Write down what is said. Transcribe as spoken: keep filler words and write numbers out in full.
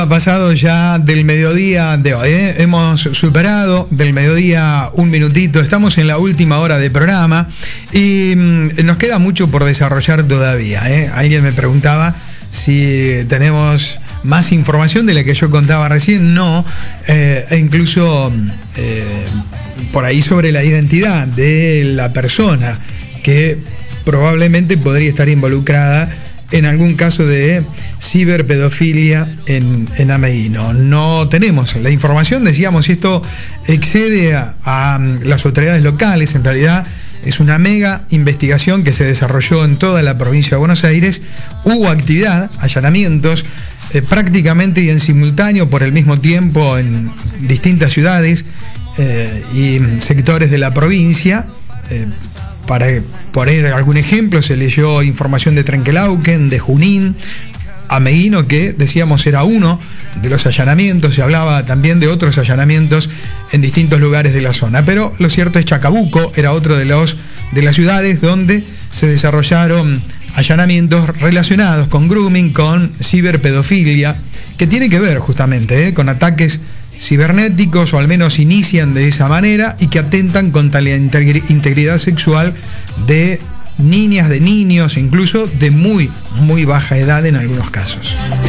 Ha pasado ya del mediodía de hoy, ¿eh? Hemos superado del mediodía un minutito, estamos en la última hora de programa y mmm, nos queda mucho por desarrollar todavía, ¿eh? Alguien me preguntaba si tenemos más información de la que yo contaba recién. No, eh, e incluso eh, por ahí sobre la identidad de la persona que probablemente podría estar involucrada en algún caso de ciberpedofilia en, en Ameguino. No tenemos la información, decíamos, si esto excede a, a las autoridades locales. En realidad es una mega investigación que se desarrolló en toda la provincia de Buenos Aires. Hubo actividad, allanamientos, eh, prácticamente y en simultáneo por el mismo tiempo en distintas ciudades eh, y sectores de la provincia. Eh, Para poner algún ejemplo, se leyó información de Trenquelauquen, de Junín, Ameguino, que decíamos era uno de los allanamientos. Se hablaba también de otros allanamientos en distintos lugares de la zona. Pero lo cierto es Chacabuco era otro de, los, de las ciudades donde se desarrollaron allanamientos relacionados con grooming, con ciberpedofilia, que tiene que ver justamente ¿eh? con ataques cibernéticos, o al menos inician de esa manera, y que atentan contra la integridad sexual de niñas, de niños, incluso de muy, muy baja edad en algunos casos.